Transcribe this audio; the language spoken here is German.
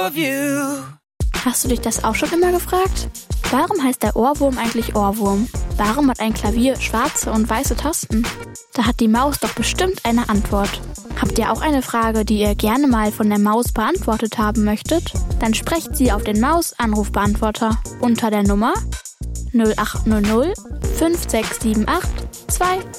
Hast du dich das auch schon immer gefragt? Warum heißt der Ohrwurm eigentlich Ohrwurm? Warum hat ein Klavier schwarze und weiße Tasten? Da hat die Maus doch bestimmt eine Antwort. Habt ihr auch eine Frage, die ihr gerne mal von der Maus beantwortet haben möchtet? Dann sprecht sie auf den Maus-Anrufbeantworter unter der Nummer 0800 5678 232.